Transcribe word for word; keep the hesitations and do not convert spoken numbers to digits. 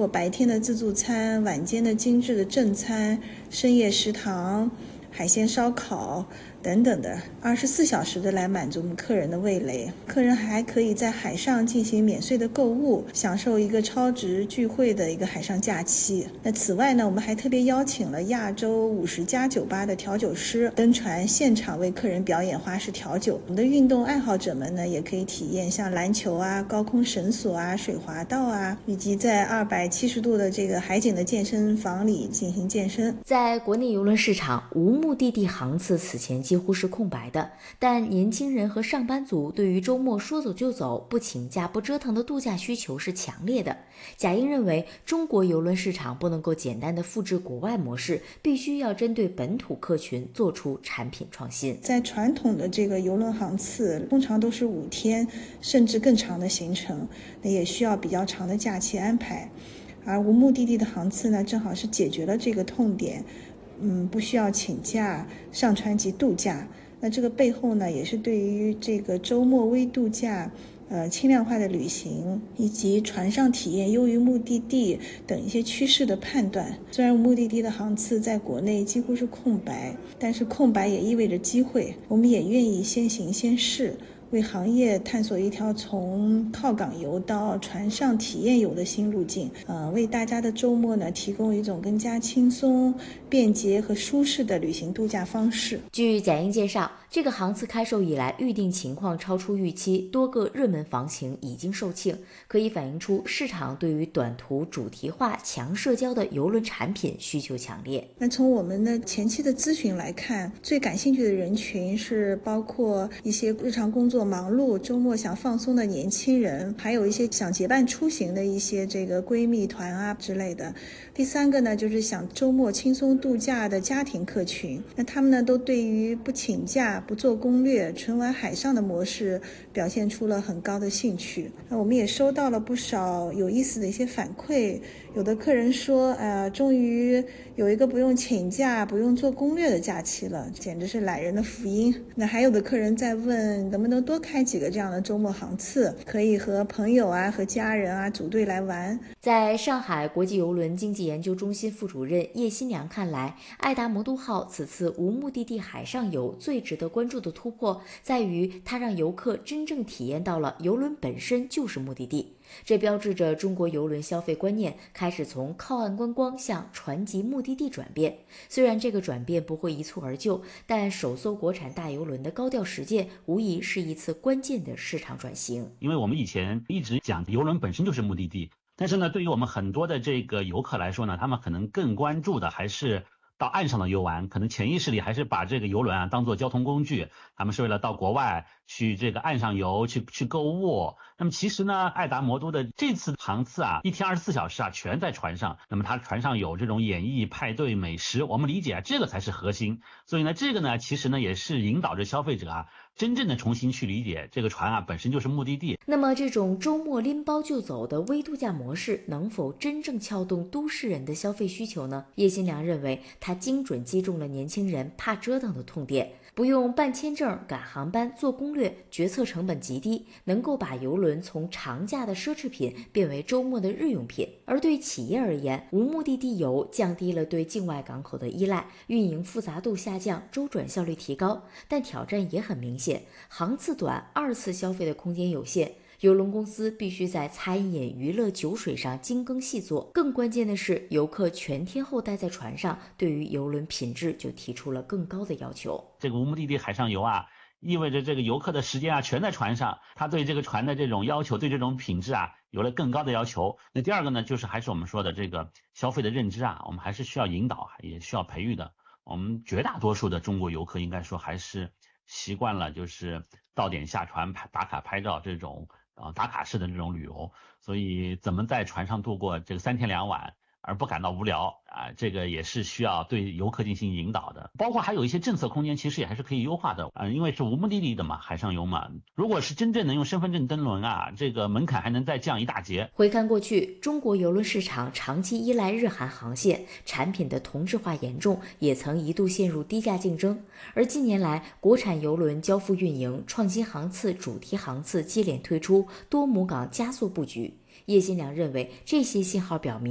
括白天的自助餐、晚间的精致的正餐、深夜食堂、海鲜烧烤等等的，二十四小时的来满足我们客人的味蕾。客人还可以在海上进行免税的购物，享受一个超值聚会的一个海上假期。那此外呢，我们还特别邀请了亚洲五十家酒吧的调酒师登船现场为客人表演花式调酒。我们的运动爱好者们呢，也可以体验像篮球啊、高空绳索啊、水滑道啊，以及在二百七十度的这个海景的健身房里进行健身。 在国内邮轮市场，无目的地航次此前几乎是空白的，但年轻人和上班族对于周末说走就走、不请假不折腾的度假需求是强烈的。贾英认为，中国邮轮市场不能够简单的复制国外模式，必须要针对本土客群做出产品创新。 在传统的这个邮轮航次，通常都是五天甚至更长的行程，那也需要比较长的假期安排。而无目的地的航次呢，正好是解决了这个痛点。嗯，不需要请假上船及度假。那这个背后呢，也是对于这个周末微度假、呃轻量化的旅行以及船上体验优于目的地等一些趋势的判断。虽然目的地的航次在国内几乎是空白，但是空白也意味着机会。我们也愿意先行先试，为行业探索一条从靠港游到船上体验游的新路径，呃，为大家的周末呢提供一种更加轻松、便捷和舒适的旅行度假方式。 据贾英介绍，这个航次开售以来，预订情况超出预期，多个热门房型已经售罄，可以反映出市场对于短途主题化、强社交的邮轮产品需求强烈。 那从我们的前期的咨询来看，最感兴趣的人群是包括一些日常工作忙碌、周末想放松的年轻人，还有一些想结伴出行的一些这个闺蜜团啊之类的。第三个呢，就是想周末轻松度假的家庭客群。那他们呢，都对于不请假、不做攻略、纯玩海上的模式表现出了很高的兴趣。那我们也收到了不少有意思的一些反馈，有的客人说，呃，终于有一个不用请假、不用做攻略的假期了，简直是懒人的福音。那还有的客人在问，能不能多开几个这样的周末航次，可以和朋友啊、和家人啊组队来玩。 在上海国际邮轮经济研究中心副主任叶新良看来，爱达魔都号此次无目的地海上游最值得关注的突破，在于它让游客真正体验到了邮轮本身就是目的地。这标志着中国邮轮消费观念开始从靠岸观光向船级目的地转变。虽然这个转变不会一蹴而就，但首艘国产大邮轮的高调实践无疑是一次关键的市场转型。 因为我们以前一直讲邮轮本身就是目的地，但是呢，对于我们很多的这个游客来说呢，他们可能更关注的还是到岸上的游玩，可能潜意识里还是把这个游轮啊当做交通工具，他们是为了到国外去这个岸上游，去去购物。那么其实呢，爱达魔都的这次航次啊，一天二十四小时啊，全在船上。那么它船上有这种演艺、派对、美食，我们理解啊，这个才是核心。所以呢，这个呢，其实呢，也是引导着消费者啊，真正的重新去理解这个船啊本身就是目的地。 那么这种周末拎包就走的微度假模式能否真正撬动都市人的消费需求呢？叶新良认为它精准击中了年轻人怕折腾的痛点，不用办签证、赶航班、做攻略，决策成本极低，能够把邮轮从长假的奢侈品变为周末的日用品。而对企业而言，无目的地游降低了对境外港口的依赖，运营复杂度下降，周转效率提高，但挑战也很明显，航次短，二次消费的空间有限，邮轮公司必须在餐饮、娱乐、酒水上精耕细作。更关键的是，游客全天候待在船上，对于邮轮品质就提出了更高的要求。 这个无目的地海上游啊，意味着这个游客的时间啊全在船上，他对这个船的这种要求，对这种品质啊有了更高的要求。那第二个呢，就是还是我们说的这个消费的认知啊，我们还是需要引导，也需要培育的。我们绝大多数的中国游客应该说还是习惯了就是到点下船拍打卡拍照这种呃打卡式的这种旅游，所以怎么在船上度过这个三天两晚而不感到无聊啊，这个也是需要对游客进行引导的。包括还有一些政策空间其实也还是可以优化的啊，因为是无目的地的嘛，海上游嘛，如果是真正能用身份证登轮啊，这个门槛还能再降一大截。 回看过去，中国邮轮市场长期依赖日韩航线，产品的同质化严重，也曾一度陷入低价竞争。而近年来，国产邮轮交付运营、创新航次、主题航次接连推出，多母港加速布局。叶新良认为，这些信号表明